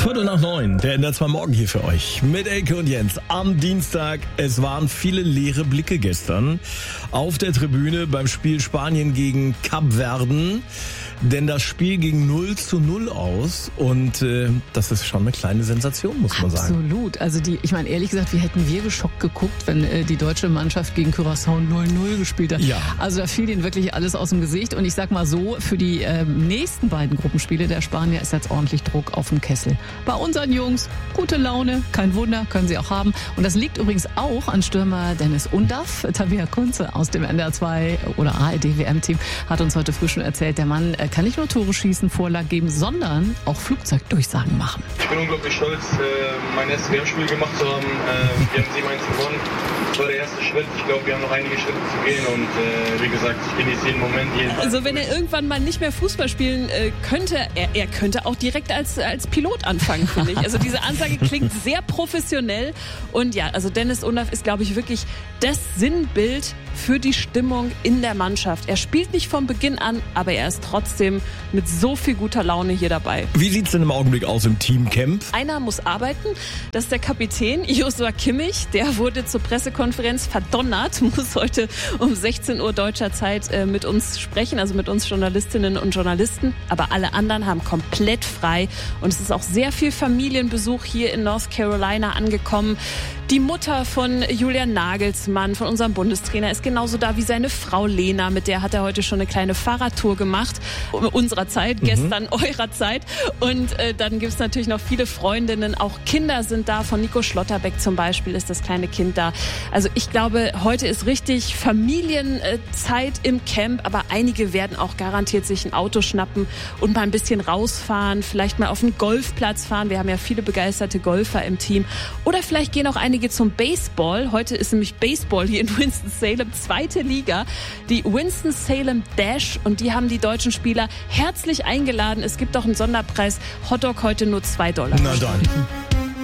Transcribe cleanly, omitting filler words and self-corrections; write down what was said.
8:15, der NDR 2 Morgen hier für euch mit Elke und Jens am Dienstag. Es waren viele leere Blicke gestern auf der Tribüne beim Spiel Spanien gegen Kapverden. Denn das Spiel ging 0:0 aus und das ist schon eine kleine Sensation, muss man sagen. Absolut. Also ich meine, ehrlich gesagt, wie hätten wir geschockt geguckt, wenn die deutsche Mannschaft gegen Curaçao 0:0 gespielt hat. Ja. Also da fiel ihnen wirklich alles aus dem Gesicht. Und ich sag mal so, für die nächsten beiden Gruppenspiele der Spanier ist jetzt ordentlich Druck auf dem Kessel. Bei unseren Jungs gute Laune, kein Wunder, können sie auch haben. Und das liegt übrigens auch an Stürmer Dennis Undaff. Tabea Kunze aus dem NDR 2 oder ARD-WM-Team hat uns heute früh schon erzählt, der Mann kann nicht nur Tore schießen, Vorlagen geben, sondern auch Flugzeugdurchsagen machen. Ich bin unglaublich stolz, mein erstes WM-Spiel gemacht zu haben. Wir haben 7-1 gewonnen. Das war der erste Schritt. Ich glaube, wir haben noch einige Schritte zu gehen und wie gesagt, ich genieße jeden Moment. Also wenn er irgendwann mal nicht mehr Fußball spielen könnte, er könnte auch direkt als Pilot anfangen, finde ich. Also diese Ansage klingt sehr professionell und ja, also Dennis Undaff ist, glaube ich, wirklich das Sinnbild für die Stimmung in der Mannschaft. Er spielt nicht von Beginn an, aber er ist trotzdem mit so viel guter Laune hier dabei. Wie sieht's denn im Augenblick aus im Teamcamp? Einer muss arbeiten, das ist der Kapitän Joshua Kimmich. Der wurde zur Pressekonferenz verdonnert, muss heute um 16 Uhr deutscher Zeit mit uns sprechen, also mit uns Journalistinnen und Journalisten. Aber alle anderen haben komplett frei und es ist auch sehr viel Familienbesuch hier in North Carolina angekommen. Die Mutter von Julian Nagelsmann, von unserem Bundestrainer, ist genauso da wie seine Frau Lena. Mit der hat er heute schon eine kleine Fahrradtour gemacht. Unserer Zeit, gestern eurer Zeit. Und dann gibt's natürlich noch viele Freundinnen. Auch Kinder sind da. Von Nico Schlotterbeck zum Beispiel ist das kleine Kind da. Also ich glaube, heute ist richtig Familienzeit im Camp. Aber einige werden auch garantiert sich ein Auto schnappen und mal ein bisschen rausfahren. Vielleicht mal auf den Golfplatz fahren. Wir haben ja viele begeisterte Golfer im Team. Oder vielleicht gehen auch einige zum Baseball. Heute ist nämlich Baseball hier in Winston-Salem, 2. Liga. Die Winston-Salem Dash und die haben die deutschen Spieler herzlich eingeladen. Es gibt auch einen Sonderpreis. Hotdog heute nur $2. Na dann.